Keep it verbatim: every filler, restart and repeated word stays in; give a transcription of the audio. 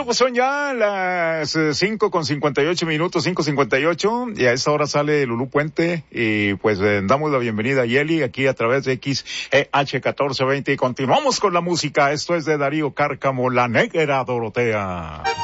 pues son ya las cinco con cincuenta y ocho minutos, cinco cincuenta y ocho, y a esta hora sale Lulú Puente, y pues eh, damos la bienvenida a Yeli aquí a través de X E H catorce veinte, y continuamos con la música. Esto es de Darío Cárcamo, La Negra Dorotea.